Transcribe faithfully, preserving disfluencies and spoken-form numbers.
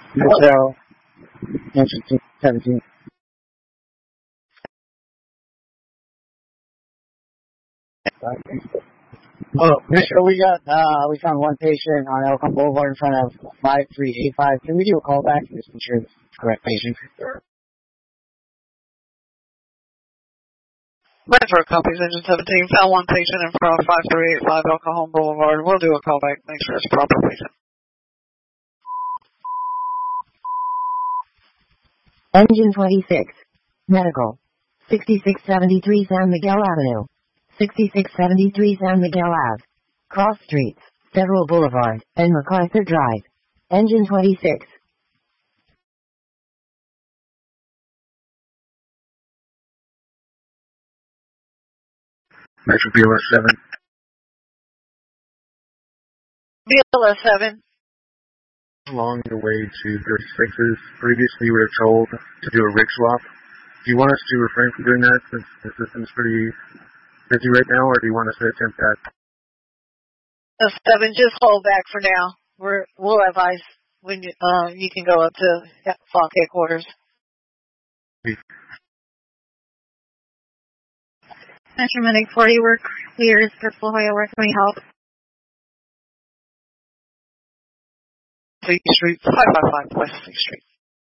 Hotel, entrance seventeen. Oh, so we got, uh, we found one patient on Elkhorn Boulevard in front of five three eight five. Can we do a call back to just ensure it's the correct patient? Metro copies, engine seventeen, found one patient in front of five three eight five Elkhorn Boulevard. We'll do a call back, make sure it's a proper patient. Engine twenty-six. Medical. sixty-six seventy-three San Miguel Avenue. sixty-six seventy-three San Miguel Ave. Cross Streets, Federal Boulevard, and MacArthur Drive. Engine twenty-six. Metro B L S seven. B L S seven. Along your way to thirty-sixes. Previously, we were told to do a rig swap. Do you want us to refrain from doing that since the system's pretty busy right now, or do you want us to attempt that? Uh, seven, just hold back for now. We're, we'll advise when you, uh, you can go up to F O C headquarters. Metro Medic forty, we're clear. Purple Hoya, where can we help? Fleet Street, five five five West Fleet Street.